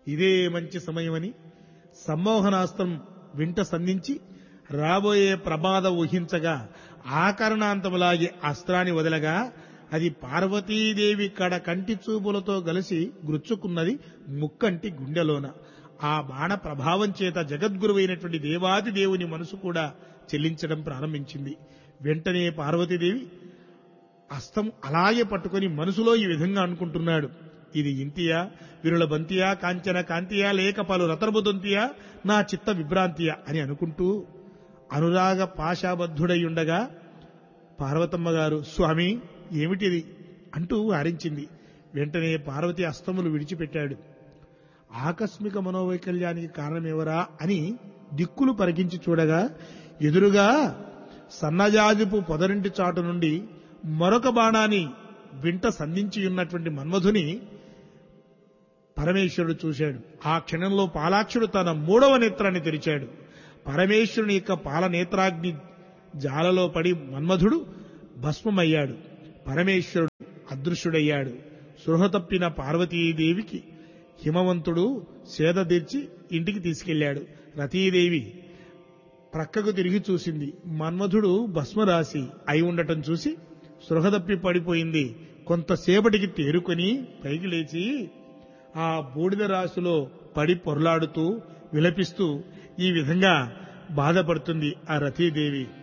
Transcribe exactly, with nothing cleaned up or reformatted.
ఇదే మంచి సమయమని సమ్మోహనాస్త్రం వింట సంధించి రాబోయే ప్రమాదం ఊహించగా ఆకరణాంతములాగే అస్త్రాన్ని వదలగా అది పార్వతీదేవి కడ కంటి చూపులతో కలిసి గుచ్చుకున్నది ముక్కంటి గుండెలోన. ఆ బాణ ప్రభావం చేత జగద్గురువైనటువంటి దేవాది దేవుని మనసు కూడా చెల్లించడం ప్రారంభించింది. వెంటనే పార్వతీదేవి అస్తం అలాగే పట్టుకొని మనసులో ఈ విధంగా అనుకుంటున్నాడు, ఇది ఇంతియా, విరుల బంతియా, కాంచన కాంతియా, లేక పలు రతర్బుదొంతియా, నా చిత్త విభ్రాంతియా అని అనుకుంటూ అనురాగ పాశాబద్ధుడై పార్వతమ్మ గారు, స్వామి ఏమిటిది అంటూ వారించింది. వెంటనే పార్వతి అస్తములు విడిచిపెట్టాడు. ఆకస్మిక మనోవైకల్యానికి కారణమెవరా అని దిక్కులు పరికించి చూడగా ఎదురుగా సన్నజాజుపు పొదరింటి చాటు నుండి మరొక బాణాన్ని వింట సంధించి ఉన్నటువంటి మన్మధుని పరమేశ్వరుడు చూశాడు. ఆ క్షణంలో పాలాక్షుడు తన మూడవ నేత్రాన్ని తెరిచాడు. పరమేశ్వరుని యొక్క పాలనేత్రాగ్ని జాలలో పడి మన్మధుడు భస్మమయ్యాడు. పరమేశ్వరుడు అదృశ్యుడయ్యాడు. సృహ తప్పిన పార్వతీదేవికి హిమవంతుడు సేదదీర్చి ఇంటికి తీసుకెళ్లాడు. రతీదేవి ప్రక్కకు తిరిగి చూసింది. మన్మధుడు భస్మరాశి అయి ఉండటం చూసి సృహదప్పి పడిపోయింది. కొంతసేపటికి తేరుకొని పైకి లేచి ఆ బూడిద రాశిలో పడి పొర్లాడుతూ విలపిస్తూ ఈ విధంగా బాధపడుతుంది ఆ రతీదేవి.